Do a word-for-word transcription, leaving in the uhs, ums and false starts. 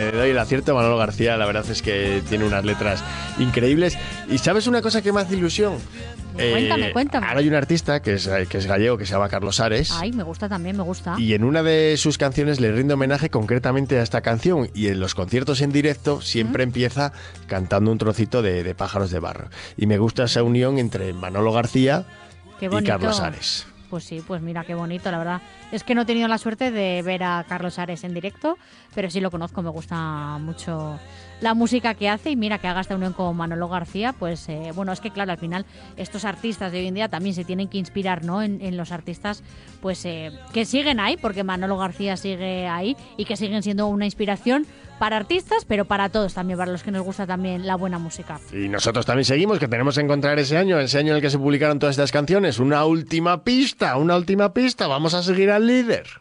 le doy el acierto a Manolo García. La verdad es que tiene unas letras increíbles. ¿Y sabes una cosa que me hace ilusión? Cuéntame, Eh, cuéntame. Ahora hay un artista que es, que es gallego, que se llama Carlos Ares. Ay, me gusta también, me gusta. Y en una de sus canciones le rinde homenaje concretamente a esta canción. Y en los conciertos en directo siempre ¿Mm? empieza cantando un trocito de, de Pájaros de Barro. Y me gusta esa unión entre Manolo García Qué y Carlos Ares. Pues sí, pues mira, qué bonito, la verdad. Es que no he tenido la suerte de ver a Carlos Ares en directo, pero sí lo conozco, me gusta mucho la música que hace y mira que haga esta unión con Manolo García, pues eh, bueno, es que claro, al final estos artistas de hoy en día también se tienen que inspirar, ¿no? En, en los artistas pues eh, que siguen ahí, porque Manolo García sigue ahí y que siguen siendo una inspiración para artistas, pero para todos también, para los que nos gusta también la buena música. Y nosotros también seguimos, que tenemos que encontrar ese año, ese año en el que se publicaron todas estas canciones, una última pista, una última pista, vamos a seguir al líder.